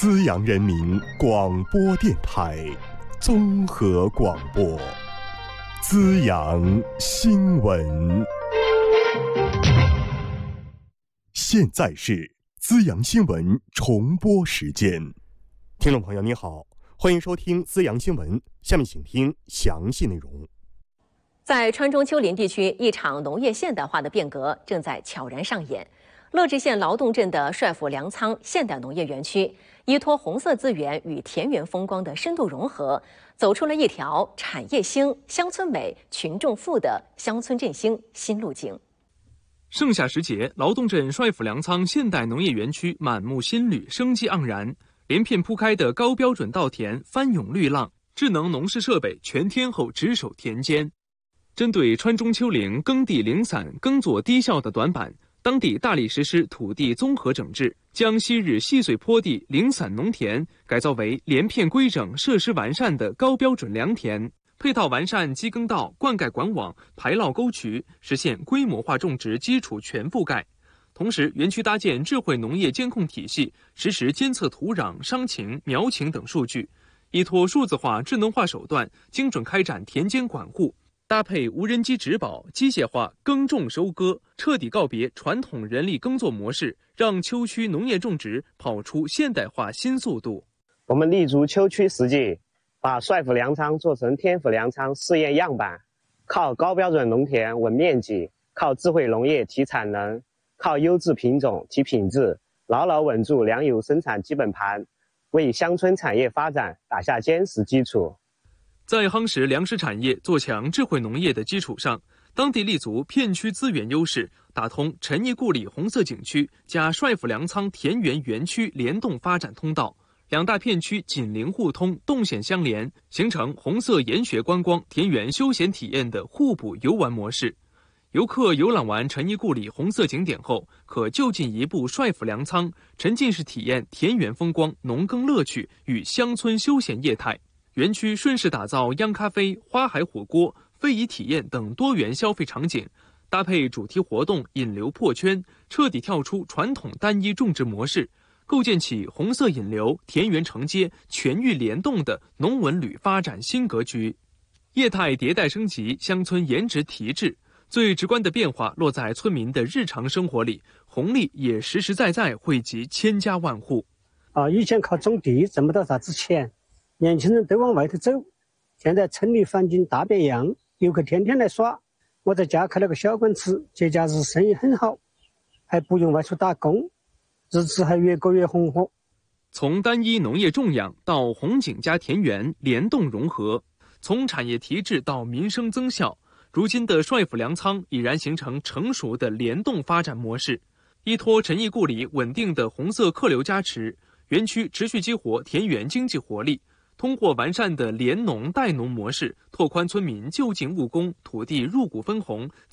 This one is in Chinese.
资阳人民广播电台综合广播，资阳新闻。现在是资阳新闻重播时间。听众朋友你好，欢迎收听资阳新闻，下面请听详细内容。 在川中丘陵地区，一场农业现代化的变革正在悄然上演。乐至县劳动镇的帅府粮仓现代农业园区，依托红色资源与田园风光的深度融合，走出了一条产业兴、乡村美、群众富的乡村振兴新路径。 盛夏时节，劳动镇帅府粮仓现代农业园区满目新绿，生机盎然。连片铺开的高标准稻田翻涌绿浪，智能农事设备全天候值守田间。针对川中丘陵耕地零散、耕作低效的短板，当地大力实施土地综合整治，将昔日细碎坡地、零散农田改造为连片规整、设施完善的高标准良田，配套完善机耕道、灌溉管网、排涝沟渠，实现规模化种植基础全覆盖。同时，园区搭建智慧农业监控体系，实时监测土壤、伤情、苗情等数据，依托数字化、智能化手段，精准开展田间管护。搭配无人机植保、机械化耕种收割，彻底告别传统人力耕作模式，让丘区农业种植跑出现代化新速度。 我们立足丘区实际，把帅府粮仓做成天府粮仓试验样板，靠高标准农田稳面积，靠智慧农业提产能，靠优质品种提品质，牢牢稳住粮油生产基本盘，为乡村产业发展打下坚实基础。 在夯实粮食产业、做强智慧农业的基础上，当地立足片区资源优势，打通陈毅故里红色景区加帅府粮仓田园园区联动发展通道，两大片区紧邻互通、动线相连，形成红色研学观光、田园休闲体验的互补游玩模式。游客游览完陈毅故里红色景点后，可就近移步帅府粮仓，沉浸式体验田园风光、农耕乐趣与乡村休闲业态。园区顺势打造秧咖啡、花海火锅、非遗体验等多元消费场景，搭配主题活动引流破圈，彻底跳出传统单一种植模式，构建起红色引流、田园承接、全域联动的农文旅发展新格局。业态迭代升级，乡村颜值提质，最直观的变化落在村民的日常生活里，红利也实实在在惠及千家万户。 以前靠种地挣不到啥子钱，年轻人都往外头走，现在村里环境大变样，游客天天来耍。我在家开了个小馆子，节假日生意很好，还不用外出打工，日子还越过越红火。 从单一农业种养到红景加田园联动融合，从产业提质到民生增效，如今的帅府粮仓已然形成成熟的联动发展模式。依托陈毅故里稳定的红色客流加持，园区持续激活田园经济活力。通过完善的联农代农模式，拓宽村民就近务工、土地入股分红、